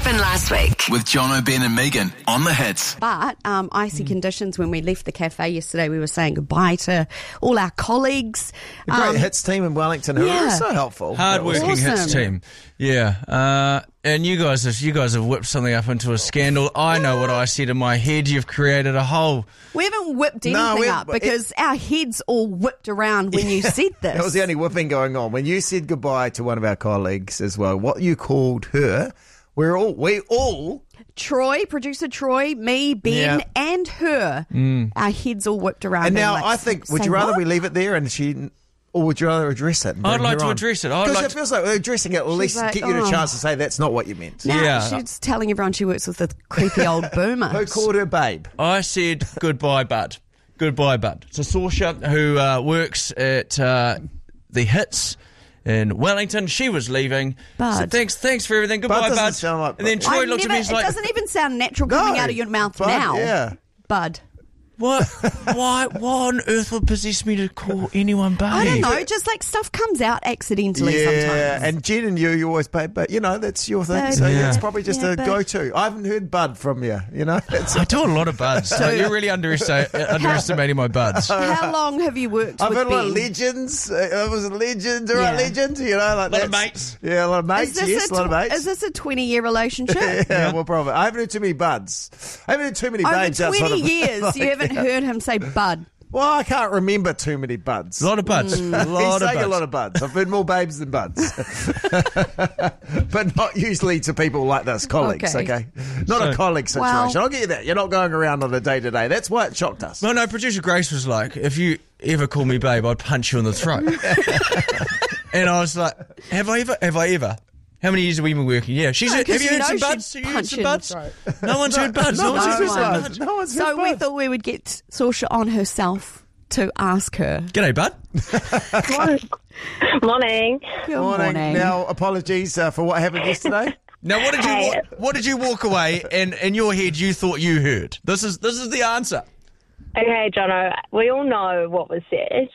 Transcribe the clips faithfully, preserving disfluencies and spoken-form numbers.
happened last week? With Jono, Ben and Megan on the hits. But um, icy conditions when we left the cafe yesterday. We were saying goodbye to all our colleagues. A great Um, hits team in Wellington who yeah. were so helpful. Hard-working Awesome. hits team. Yeah. Uh, and you guys, have, you guys have whipped something up into a scandal. I know what I said in my head. You've created a whole... We haven't whipped anything No, we- up because our heads all whipped around when you said this. That was the only whipping going on. When you said goodbye to one of our colleagues as well, what you called her, we're all, we all... Troy, producer Troy, me, Ben, Yeah. and her. Our heads all whipped around. And now like, I think, would say you rather what? we leave it there and she... Or would you rather address it? and I'd bring like her to on? address it. I'd Because like it to- feels like we're addressing it, or at least like, get you oh. a chance to say that's not what you meant. Now Yeah. she's telling everyone she works with a creepy old boomer. Who called her babe? I said goodbye, bud. Goodbye, bud. It's a Saoirse who uh, works at uh, the Hits in Wellington. She was leaving. Bud. So thanks, thanks for everything. Goodbye, doesn't bud. sound like and then bud. Troy I've looked at never- me and was it like, doesn't even sound natural coming No, out of your mouth bud, now. yeah. Bud. what? Why? What on earth would possess me to call anyone babe? I don't know, just like stuff comes out accidentally Yeah, sometimes. and Jen and you, you always babe, but you know, that's your thing. Babe. So yeah, Yeah. it's probably just Yeah, a babe. go-to. I haven't heard bud from you, you know. It's, I do a lot of buds. So you're really underesti- underestimating my buds. How long have you worked I've with heard a lot Ben? of legends. Uh, it was legends, all right, Yeah. legends, you know, like Lot of that's- mates. Yeah, a lot of mates. Is this, Yes, a a lot of tw- mates. is this a twenty-year relationship? yeah, well, probably. I haven't heard too many buds. I haven't heard too many Over babes outside twenty of years, like, you haven't heard him say bud. Well, I can't remember too many buds. A lot of buds. A lot He's of saying buds. a lot of buds. I've heard more babes than buds. But not usually to people like this, colleagues, Okay. okay? Not a So- colleague situation. Well- I'll get you that. You're not going around on a day-to-day. That's why it shocked us. No, no, producer Grace was like, if you ever call me babe, I'd punch you in the throat. And I was like, have I ever? Have I ever? How many years have we been working? Yeah. She's No, have 'cause you you heard know some she'd buds? Have you heard punch some you in the buds? throat. No one's heard buds. No, No one's one's heard heard some buds. buds. No one's So heard we buds. thought we would get Saoirse on herself to ask her. G'day, bud. Morning. Good Morning. morning. Now, apologies uh, for what happened yesterday. Now, what did you Hey. wa- what did you walk away and in your head you thought you heard? This is this is the answer. Okay, Jono, we all know what was said.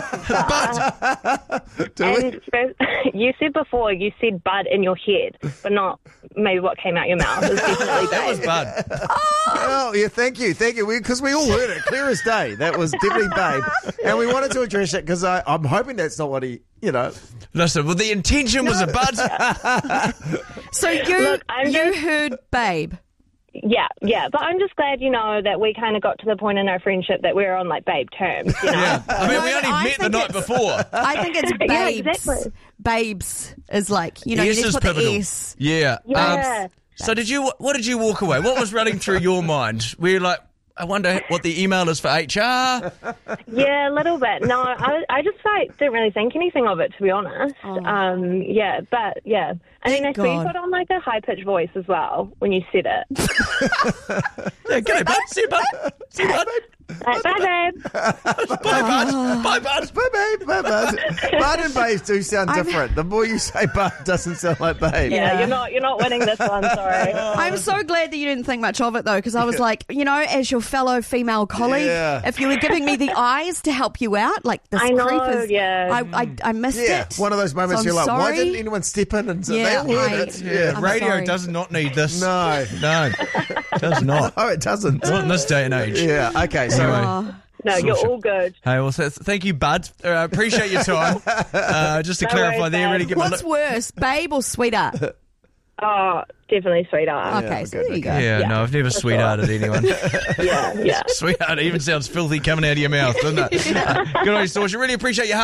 But Do we? And first, you said before, you said bud in your head, but not maybe what came out your mouth. It was definitely that was babe. bud. Oh, yeah, thank you. Thank you. Because we, we all heard it clear as day. That was definitely babe. And we wanted to address it because I'm hoping that's not what he, you know. Listen, well, the intention was a bud. So you Look, I'm you just- heard babe. Yeah, yeah. But I'm just glad, you know, that we kind of got to the point in our friendship that we're on, like, babe terms, you know? Yeah. I mean, we No, only I met the think night it's- before. I think it's Yeah, babes. exactly. Babes is like, you know, S you need is to put pivotal. the S. Yeah. Yeah. Um, so did you? What did you walk away? What was running through your mind? Were you like, I wonder what the email is for H R? Yeah, a little bit. No, I, I just like didn't really think anything of it, to be honest. Oh. Um, yeah, but yeah. And then I Thank saw you God. put on like a high pitched voice as well when you said it. Yeah, g'day, bud. See you, bud. See you, bud. Like, bye, babe. Bye, bud. Bye, bud. Bye, babe. Bye, bud. Bud and babes do sound different. The more you say bud, it doesn't sound like babe. Yeah, Yeah. you're not you're not winning this one. Sorry. I'm so glad that you didn't think much of it though, because I was like, you know, as your fellow female colleague, Yeah. if you were giving me the eyes to help you out, like this I know, creep is, yeah. I, I, I missed Yeah, it. one of those moments So you're I'm like, why sorry. didn't anyone step in? And so Yeah, they all heard I- it. Yeah, Yeah. I'm radio sorry. does not need this. No. No, does not. No, it doesn't. Not in this day and age. Yeah, okay, so Anyway. Oh. No, you're all good. Hey, well, th- thank you, bud. Uh, appreciate your time. Uh, just to No clarify worries, there, bud. really give me a What's look. worse, babe or sweetheart? Oh, definitely sweetheart. Okay, so good, there you go. Yeah, Yeah, no, I've never for sweethearted anyone. Yeah, yeah. Sweetheart even sounds filthy coming out of your mouth, doesn't it? Good on you, Saoirse. Really appreciate your heart.